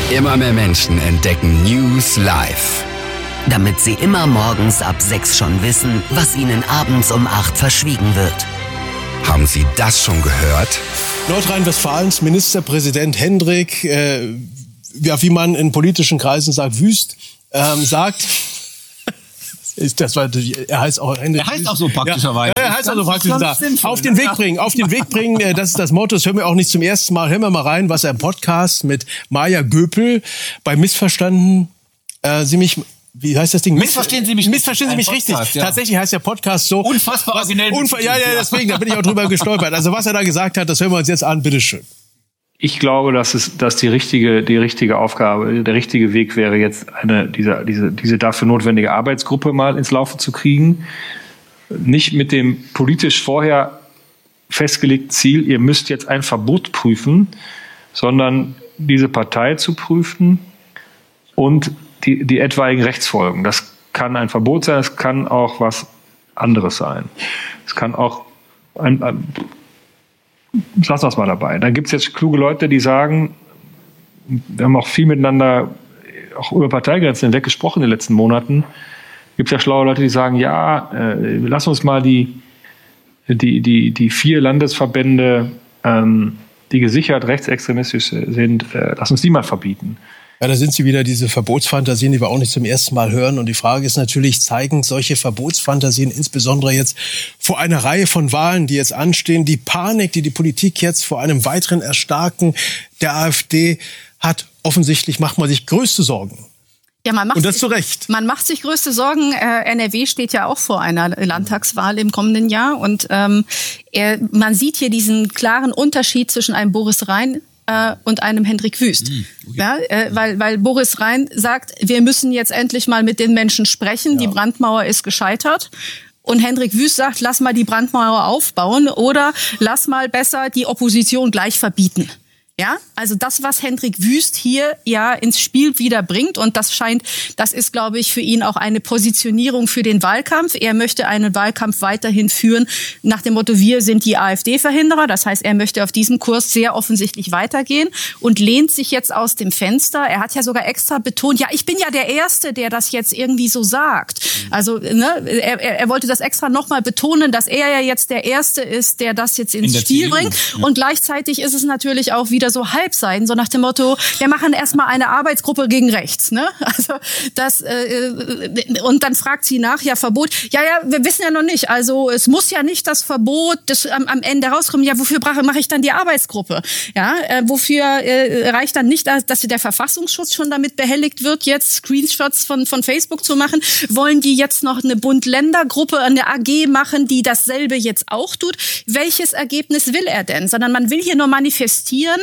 Immer mehr Menschen entdecken News live. Damit sie immer morgens ab 6 schon wissen, was ihnen abends um 8 verschwiegen wird. Haben Sie das schon gehört? Nordrhein-Westfalens Ministerpräsident Hendrik, wie man in politischen Kreisen sagt, Wüst, sagt... Er heißt auch so praktischerweise. Ja, er heißt auch so praktischerweise. Auf den Weg bringen, das ist das Motto. Das hören wir auch nicht zum ersten Mal. Hören wir mal rein, was er im Podcast mit Maja Göpel bei Missverstanden, wie heißt das Ding? Missverstehen Sie mich richtig. Ja. Tatsächlich heißt der Podcast so. Unfassbar originell. Deswegen, da bin ich auch drüber gestolpert. Also was er da gesagt hat, das hören wir uns jetzt an. Bitteschön. Ich glaube, dass die richtige Aufgabe, der richtige Weg wäre, jetzt diese dafür notwendige Arbeitsgruppe mal ins Laufen zu kriegen. Nicht mit dem politisch vorher festgelegten Ziel, ihr müsst jetzt ein Verbot prüfen, sondern diese Partei zu prüfen und die etwaigen Rechtsfolgen. Das kann ein Verbot sein, es kann auch was anderes sein. Es kann auch lassen wir es mal dabei. Dann gibt es jetzt kluge Leute, die sagen, wir haben auch viel miteinander, auch über Parteigrenzen hinweg gesprochen in den letzten Monaten. Gibt es ja schlaue Leute, die sagen, lass uns mal die 4 Landesverbände, die gesichert rechtsextremistisch sind, lass uns die mal verbieten. Ja, da sind sie wieder, diese Verbotsfantasien, die wir auch nicht zum ersten Mal hören. Und die Frage ist natürlich, zeigen solche Verbotsfantasien, insbesondere jetzt vor einer Reihe von Wahlen, die jetzt anstehen, die Panik, die Politik jetzt vor einem weiteren Erstarken der AfD hat, offensichtlich macht man sich größte Sorgen. Ja, und das zu Recht. Man macht sich größte Sorgen. NRW steht ja auch vor einer Landtagswahl im kommenden Jahr. Und man sieht hier diesen klaren Unterschied zwischen einem Boris Rhein und einem Hendrik Wüst. Okay. Ja, weil Boris Rhein sagt, wir müssen jetzt endlich mal mit den Menschen sprechen, ja. Die Brandmauer ist gescheitert. Und Hendrik Wüst sagt, lass mal die Brandmauer aufbauen oder lass mal besser die Opposition gleich verbieten. Ja, also das, was Hendrik Wüst hier ja ins Spiel wieder bringt, und das ist, glaube ich, für ihn auch eine Positionierung für den Wahlkampf. Er möchte einen Wahlkampf weiterhin führen nach dem Motto, wir sind die AfD-Verhinderer. Das heißt, er möchte auf diesem Kurs sehr offensichtlich weitergehen und lehnt sich jetzt aus dem Fenster. Er hat ja sogar extra betont, ja, ich bin ja der Erste, der das jetzt irgendwie so sagt. Also er wollte das extra nochmal betonen, dass er ja jetzt der Erste ist, der das jetzt ins Spiel bringt. Ja. Und gleichzeitig ist es natürlich auch wieder so Halbseiten, so nach dem Motto, wir machen erstmal eine Arbeitsgruppe gegen rechts, ne? Also und dann fragt sie nach, ja, Verbot. Ja, wir wissen ja noch nicht. Also es muss ja nicht das Verbot das am Ende rauskommen. Ja, wofür mache ich dann die Arbeitsgruppe? Ja, wofür reicht dann nicht, dass der Verfassungsschutz schon damit behelligt wird, jetzt Screenshots von Facebook zu machen? Wollen die jetzt noch eine Bund-Länder-Gruppe, eine AG machen, die dasselbe jetzt auch tut? Welches Ergebnis will er denn? Sondern man will hier nur manifestieren.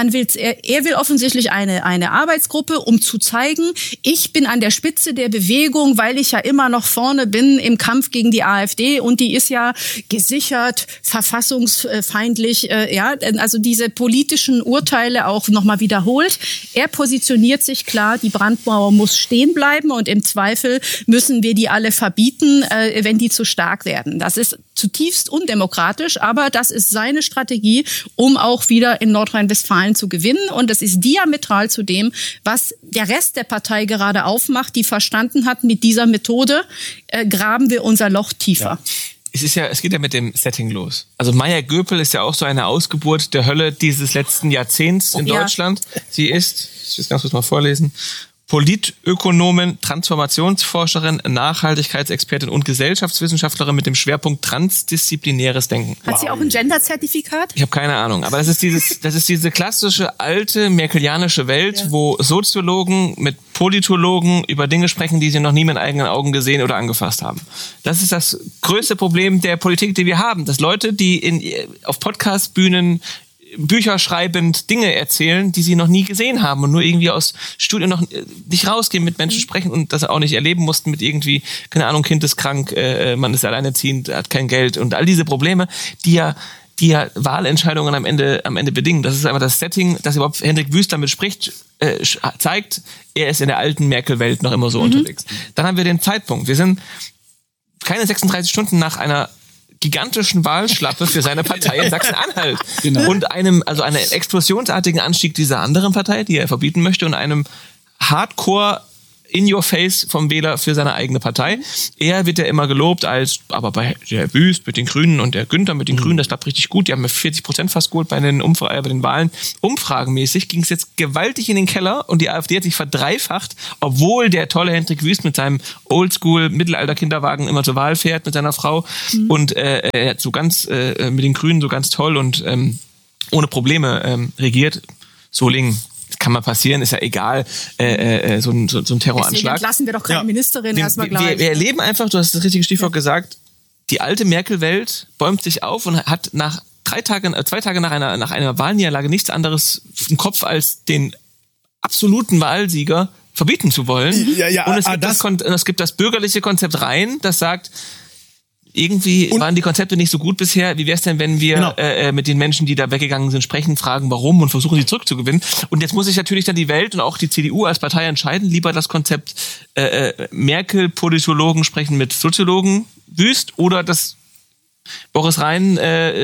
Er will offensichtlich eine Arbeitsgruppe, um zu zeigen, ich bin an der Spitze der Bewegung, weil ich ja immer noch vorne bin im Kampf gegen die AfD und die ist ja gesichert, verfassungsfeindlich, also diese politischen Urteile auch nochmal wiederholt. Er positioniert sich klar, die Brandmauer muss stehen bleiben und im Zweifel müssen wir die alle verbieten, wenn die zu stark werden. Das ist zutiefst undemokratisch, aber das ist seine Strategie, um auch wieder in Nordrhein-Westfalen zu gewinnen. Und es ist diametral zu dem, was der Rest der Partei gerade aufmacht, die verstanden hat, mit dieser Methode graben wir unser Loch tiefer. Ja. Es geht ja mit dem Setting los. Also Maja Göpel ist ja auch so eine Ausgeburt der Hölle dieses letzten Jahrzehnts in Deutschland. Sie ist, ich will es ganz kurz mal vorlesen, Politökonomin, Transformationsforscherin, Nachhaltigkeitsexpertin und Gesellschaftswissenschaftlerin mit dem Schwerpunkt transdisziplinäres Denken. Hat sie auch ein Gender-Zertifikat? Ich habe keine Ahnung, aber das ist diese klassische alte merkelianische Welt, wo Soziologen mit Politologen über Dinge sprechen, die sie noch nie mit eigenen Augen gesehen oder angefasst haben. Das ist das größte Problem der Politik, die wir haben, dass Leute, die auf Podcast-Bühnen Bücher schreibend Dinge erzählen, die sie noch nie gesehen haben und nur irgendwie aus Studien noch nicht rausgehen, mit Menschen sprechen und das auch nicht erleben mussten mit irgendwie, keine Ahnung, Kind ist krank, man ist alleinerziehend, hat kein Geld und all diese Probleme, die ja Wahlentscheidungen am Ende bedingen. Das ist einfach das Setting, das überhaupt Hendrik Wüst damit spricht, zeigt, er ist in der alten Merkel-Welt noch immer so unterwegs. Dann haben wir den Zeitpunkt. Wir sind keine 36 Stunden nach einer gigantischen Wahlschlappe für seine Partei in Sachsen-Anhalt. Genau. Und einem explosionsartigen Anstieg dieser anderen Partei, die er verbieten möchte, und einem Hardcore in-your-face vom Wähler für seine eigene Partei. Er wird ja immer gelobt aber bei der Wüst mit den Grünen und der Günther mit den Grünen, das klappt richtig gut. Die haben ja 40% fast geholt bei den Wahlen. Umfragenmäßig ging es jetzt gewaltig in den Keller und die AfD hat sich verdreifacht, obwohl der tolle Hendrik Wüst mit seinem Oldschool-Mittelalter-Kinderwagen immer zur Wahl fährt mit seiner Frau und er so ganz mit den Grünen so ganz toll und ohne Probleme regiert. Solingen. Kann mal passieren, ist ja egal, so ein Terroranschlag. Deswegen lassen wir doch keine Ministerin erstmal gleich. Wir erleben einfach, du hast das richtige Stichwort gesagt, die alte Merkel-Welt bäumt sich auf und hat nach 2 Tage nach einer Wahlniederlage nichts anderes im Kopf als den absoluten Wahlsieger verbieten zu wollen. Ja, und es gibt das bürgerliche Konzept rein, das sagt, irgendwie waren die Konzepte nicht so gut bisher. Wie wäre es denn, wenn wir mit den Menschen, die da weggegangen sind, sprechen, fragen, warum und versuchen, sie zurückzugewinnen? Und jetzt muss sich natürlich dann die Welt und auch die CDU als Partei entscheiden, lieber das Konzept Merkel-Politologen sprechen mit Soziologen Wüst oder das Boris Rhein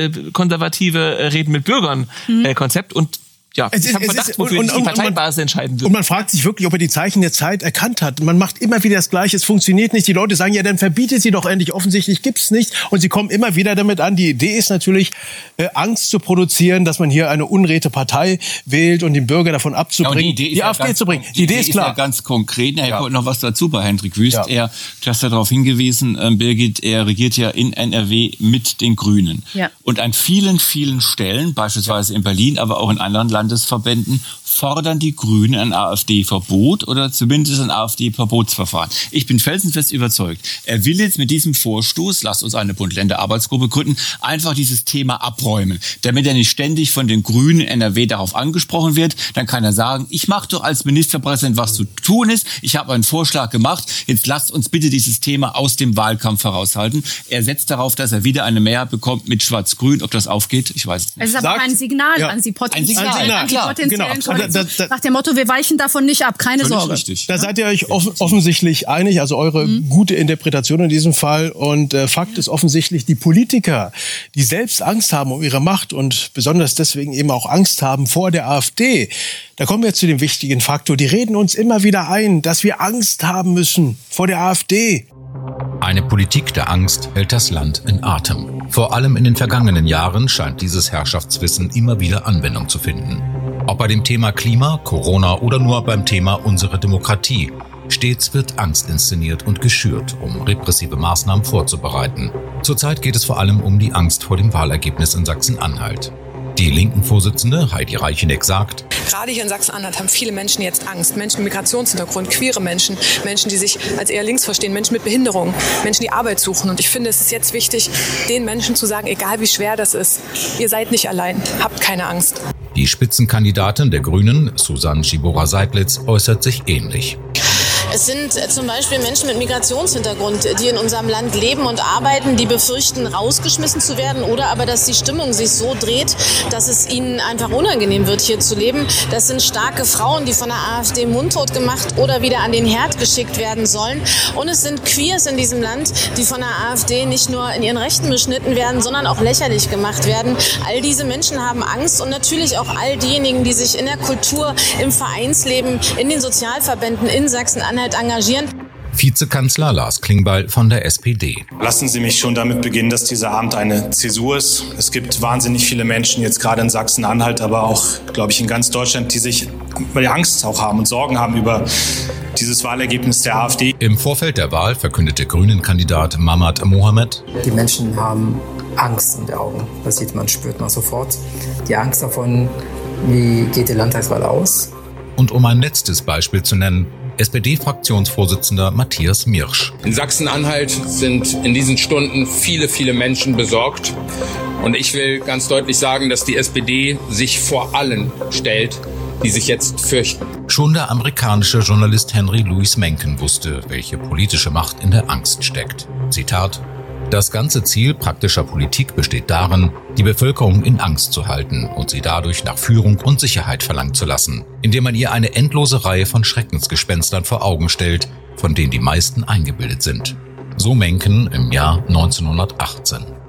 konservative Reden mit Bürgern Konzept. Und ja, ich habe Verdacht, wofür die Parteibasis entscheiden wird. Und man fragt sich wirklich, ob er die Zeichen der Zeit erkannt hat. Man macht immer wieder das Gleiche, es funktioniert nicht. Die Leute sagen, ja, dann verbietet sie doch endlich. Offensichtlich gibt's nicht. Und sie kommen immer wieder damit an. Die Idee ist natürlich, Angst zu produzieren, dass man hier eine unredte Partei wählt und den Bürger davon abzubringen, die AfD zu bringen. Die Idee ist klar. Ja ganz konkret. Er kommt noch was dazu bei Hendrik Wüst. Ja. Du hast ja darauf hingewiesen, Birgit, er regiert ja in NRW mit den Grünen. Ja. Und an vielen, vielen Stellen, beispielsweise in Berlin, aber auch in anderen Landesverbänden, fordern die Grünen ein AfD-Verbot oder zumindest ein AfD-Verbotsverfahren. Ich bin felsenfest überzeugt, er will jetzt mit diesem Vorstoß, lasst uns eine Bund-Länder-Arbeitsgruppe gründen, einfach dieses Thema abräumen. Damit er nicht ständig von den Grünen in NRW darauf angesprochen wird, dann kann er sagen, ich mache doch als Ministerpräsident, was zu tun ist, ich habe einen Vorschlag gemacht, jetzt lasst uns bitte dieses Thema aus dem Wahlkampf heraushalten. Er setzt darauf, dass er wieder eine Mehrheit bekommt mit Schwarz-Grün. Ob das aufgeht, ich weiß es nicht. Es ist aber ein Signal an die potenziellen nach dem Motto, wir weichen davon nicht ab, keine Sorge. Richtig. Da seid ihr euch offensichtlich einig, also eure gute Interpretation in diesem Fall. Und Fakt ist offensichtlich, die Politiker, die selbst Angst haben um ihre Macht und besonders deswegen eben auch Angst haben vor der AfD, da kommen wir zu dem wichtigen Faktor, die reden uns immer wieder ein, dass wir Angst haben müssen vor der AfD. Eine Politik der Angst hält das Land in Atem. Vor allem in den vergangenen Jahren scheint dieses Herrschaftswissen immer wieder Anwendung zu finden. Ob bei dem Thema Klima, Corona oder nur beim Thema unsere Demokratie. Stets wird Angst inszeniert und geschürt, um repressive Maßnahmen vorzubereiten. Zurzeit geht es vor allem um die Angst vor dem Wahlergebnis in Sachsen-Anhalt. Die Linken-Vorsitzende Heidi Reicheneck sagt: Gerade hier in Sachsen-Anhalt haben viele Menschen jetzt Angst. Menschen mit Migrationshintergrund, queere Menschen, Menschen, die sich als eher links verstehen, Menschen mit Behinderung, Menschen, die Arbeit suchen. Und ich finde, es ist jetzt wichtig, den Menschen zu sagen, egal wie schwer das ist, ihr seid nicht allein, habt keine Angst. Die Spitzenkandidatin der Grünen, Susanne Schibora-Seidlitz, äußert sich ähnlich. Es sind zum Beispiel Menschen mit Migrationshintergrund, die in unserem Land leben und arbeiten, die befürchten, rausgeschmissen zu werden oder aber, dass die Stimmung sich so dreht, dass es ihnen einfach unangenehm wird, hier zu leben. Das sind starke Frauen, die von der AfD mundtot gemacht oder wieder an den Herd geschickt werden sollen. Und es sind Queers in diesem Land, die von der AfD nicht nur in ihren Rechten beschnitten werden, sondern auch lächerlich gemacht werden. All diese Menschen haben Angst und natürlich auch all diejenigen, die sich in der Kultur, im Vereinsleben, in den Sozialverbänden in Sachsen-Anhalt engagieren. Vizekanzler Lars Klingbeil von der SPD. Lassen Sie mich schon damit beginnen, dass dieser Abend eine Zäsur ist. Es gibt wahnsinnig viele Menschen, jetzt gerade in Sachsen-Anhalt, aber auch, glaube ich, in ganz Deutschland, die Angst auch haben und Sorgen haben über dieses Wahlergebnis der AfD. Im Vorfeld der Wahl verkündete Grünen-Kandidat Mamat Mohamed: Die Menschen haben Angst in den Augen. Das sieht man, spürt man sofort. Die Angst davon, wie geht die Landtagswahl aus? Und um ein letztes Beispiel zu nennen, SPD-Fraktionsvorsitzender Matthias Mirsch. In Sachsen-Anhalt sind in diesen Stunden viele, viele Menschen besorgt. Und ich will ganz deutlich sagen, dass die SPD sich vor allen stellt, die sich jetzt fürchten. Schon der amerikanische Journalist Henry Louis Mencken wusste, welche politische Macht in der Angst steckt. Zitat: Das ganze Ziel praktischer Politik besteht darin, die Bevölkerung in Angst zu halten und sie dadurch nach Führung und Sicherheit verlangen zu lassen, indem man ihr eine endlose Reihe von Schreckensgespenstern vor Augen stellt, von denen die meisten eingebildet sind. So Mencken im Jahr 1918.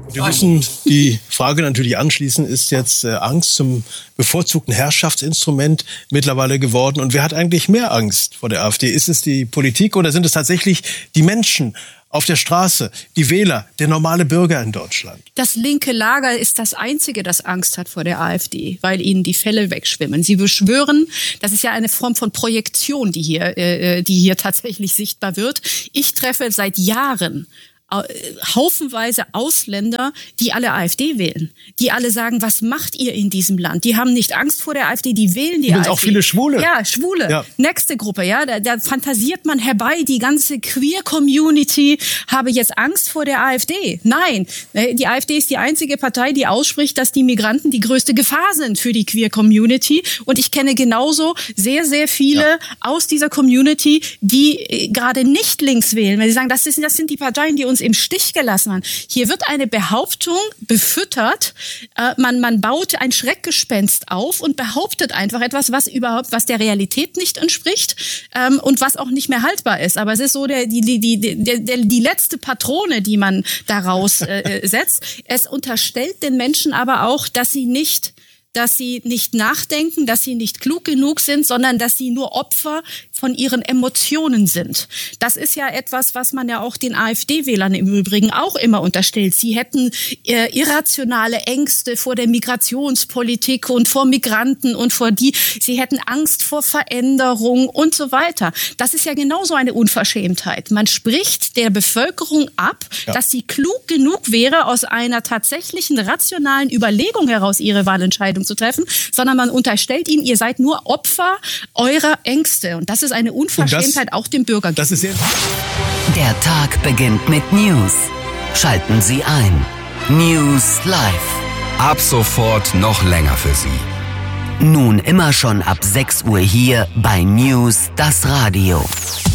Wir müssen die Frage natürlich anschließen, ist jetzt Angst zum bevorzugten Herrschaftsinstrument mittlerweile geworden? Und wer hat eigentlich mehr Angst vor der AfD? Ist es die Politik oder sind es tatsächlich die Menschen auf der Straße, die Wähler, der normale Bürger in Deutschland? Das linke Lager ist das Einzige, das Angst hat vor der AfD, weil ihnen die Fälle wegschwimmen. Sie beschwören, das ist ja eine Form von Projektion, die hier tatsächlich sichtbar wird. Ich treffe seit Jahren haufenweise Ausländer, die alle AfD wählen. Die alle sagen, was macht ihr in diesem Land? Die haben nicht Angst vor der AfD, die wählen die AfD. Und auch viele Schwule. Ja, Schwule. Ja. Nächste Gruppe, ja. Da fantasiert man herbei, die ganze Queer-Community habe jetzt Angst vor der AfD. Nein, die AfD ist die einzige Partei, die ausspricht, dass die Migranten die größte Gefahr sind für die Queer-Community. Und ich kenne genauso sehr, sehr viele aus dieser Community, die gerade nicht links wählen, weil sie sagen, das sind die Parteien, die uns im Stich gelassen haben. Hier wird eine Behauptung befüttert, man baut ein Schreckgespenst auf und behauptet einfach etwas, was der Realität nicht entspricht und was auch nicht mehr haltbar ist. Aber es ist so die letzte Patrone, die man daraus setzt. Es unterstellt den Menschen aber auch, dass sie nicht nachdenken, dass sie nicht klug genug sind, sondern dass sie nur Opfer von ihren Emotionen sind. Das ist ja etwas, was man ja auch den AfD-Wählern im Übrigen auch immer unterstellt. Sie hätten irrationale Ängste vor der Migrationspolitik und vor Migranten und sie hätten Angst vor Veränderung und so weiter. Das ist ja genauso eine Unverschämtheit. Man spricht der Bevölkerung ab, dass sie klug genug wäre, aus einer tatsächlichen rationalen Überlegung heraus ihre Wahlentscheidung zu treffen, sondern man unterstellt ihnen, ihr seid nur Opfer eurer Ängste. Und das ist eine Unverschämtheit auch dem Bürger gegenüber. Der Tag beginnt mit News. Schalten Sie ein. News Live. Ab sofort noch länger für Sie. Nun immer schon ab 6 Uhr hier bei News, das Radio.